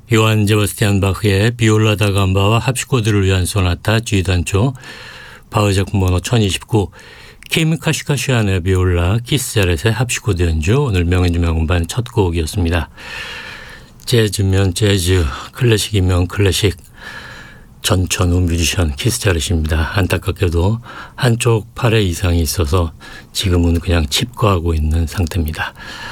요한 제바스티안 바흐의 비올라 다 감바와 합시코드를 위한 소나타 G단조, 바흐 작품 번호 1029, 킴 카시카시안의 비올라, 키스 자렛의 합시코드 연주, 오늘 명연주 명음반 첫 곡이었습니다. 재즈면 재즈, 클래식이면 클래식, 전천후 뮤지션 키스 자렛입니다. 안타깝게도 한쪽 팔에 이상이 있어서 지금은 그냥 칩거하고 있는 상태입니다.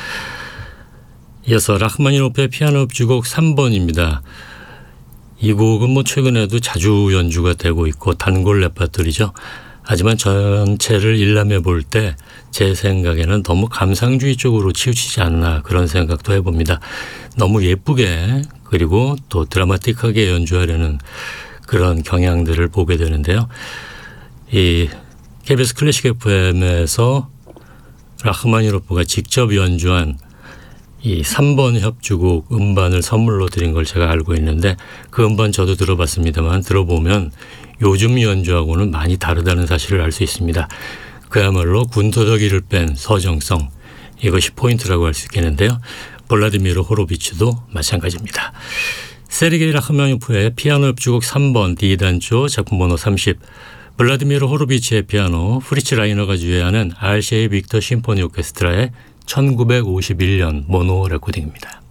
이어서 라흐마니노프의 피아노 협주곡 3번입니다. 이 곡은 최근에도 자주 연주가 되고 있고 단골 레파토리죠. 하지만 전체를 일람해 볼 때 제 생각에는 너무 감상주의 쪽으로 치우치지 않나 그런 생각도 해봅니다. 너무 예쁘게 그리고 또 드라마틱하게 연주하려는 그런 경향들을 보게 되는데요. 이 KBS 클래식 FM에서 라흐마니노프가 직접 연주한 이 3번 협주곡 음반을 선물로 드린 걸 제가 알고 있는데 그 음반 저도 들어봤습니다만 들어보면 요즘 연주하고는 많이 다르다는 사실을 알 수 있습니다. 그야말로 군더더기를 뺀 서정성, 이것이 포인트라고 할 수 있겠는데요. 볼라디미르 호로비츠도 마찬가지입니다. 세르게이 라흐마니노프의 피아노 협주곡 3번 D단조 작품 번호 30, 블라디미르 호로비치의 피아노, 프리츠 라이너가 주재하는 RCA 빅터 심포니 오케스트라의 1951년 모노 레코딩입니다.